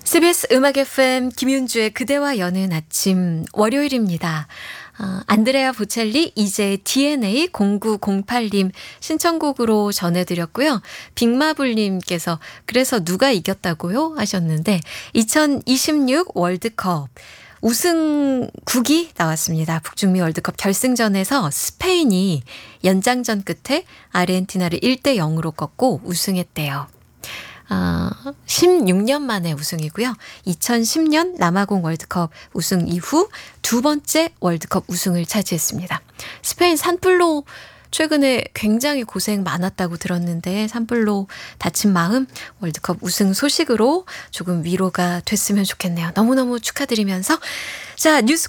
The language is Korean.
CBS 음악 FM 김윤주의 그대와 여는 아침 월요일입니다. 안드레아 보첼리 이제 DNA 0908님 신청곡으로 전해드렸고요. 빅마블님께서 그래서 누가 이겼다고요? 하셨는데 2026 월드컵 우승국이 나왔습니다. 북중미 월드컵 결승전에서 스페인이 연장전 끝에 아르헨티나를 1대 0으로 꺾고 우승했대요. 16년 만에 우승이고요. 2010년 남아공 월드컵 우승 이후 두 번째 월드컵 우승을 차지했습니다. 스페인 산플로 최근에 굉장히 고생 많았다고 들었는데 산플로 다친 마음 월드컵 우승 소식으로 조금 위로가 됐으면 좋겠네요. 너무너무 축하드리면서 자 뉴스